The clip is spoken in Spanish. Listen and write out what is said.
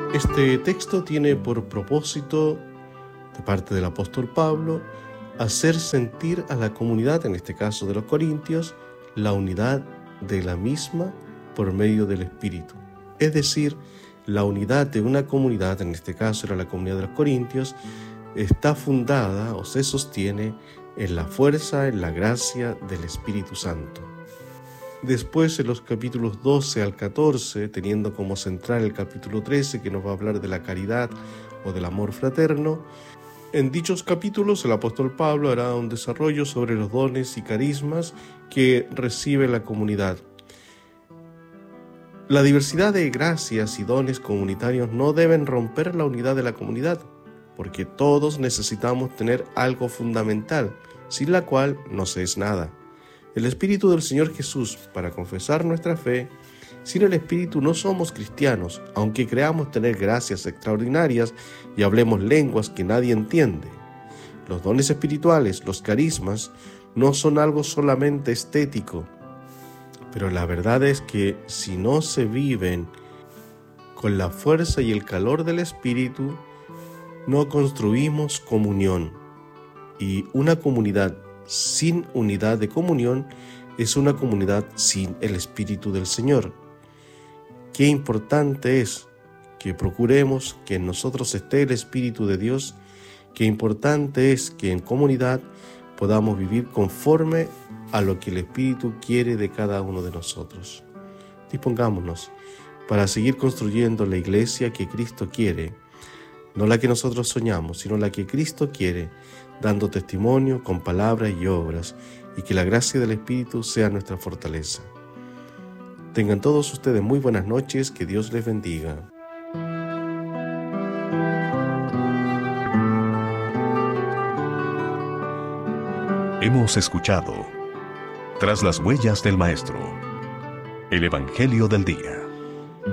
Este texto tiene por propósito, de parte del apóstol Pablo, hacer sentir a la comunidad, en este caso de los Corintios, la unidad de la misma por medio del Espíritu. Es decir, la unidad de una comunidad, en este caso era la comunidad de los Corintios, está fundada o se sostiene en la fuerza, en la gracia del Espíritu Santo. Después, en los capítulos 12 al 14, teniendo como central el capítulo 13, que nos va a hablar de la caridad o del amor fraterno, en dichos capítulos el apóstol Pablo hará un desarrollo sobre los dones y carismas que recibe la comunidad. La diversidad de gracias y dones comunitarios no deben romper la unidad de la comunidad, porque todos necesitamos tener algo fundamental, sin la cual no se es nada. El Espíritu del Señor Jesús para confesar nuestra fe. Sin el Espíritu no somos cristianos, aunque creamos tener gracias extraordinarias y hablemos lenguas que nadie entiende. Los dones espirituales, los carismas, no son algo solamente estético, pero la verdad es que si no se viven con la fuerza y el calor del Espíritu, no construimos comunión. Y una comunidad sin unidad de comunión es una comunidad sin el Espíritu del Señor. Qué importante es que procuremos que en nosotros esté el Espíritu de Dios. Qué importante es que en comunidad podamos vivir conforme a lo que el Espíritu quiere de cada uno de nosotros. Dispongámonos para seguir construyendo la iglesia que Cristo quiere, no la que nosotros soñamos, sino la que Cristo quiere, dando testimonio con palabras y obras, y que la gracia del Espíritu sea nuestra fortaleza. Tengan todos ustedes muy buenas noches, que Dios les bendiga. Hemos escuchado Tras las huellas del Maestro, el Evangelio del Día.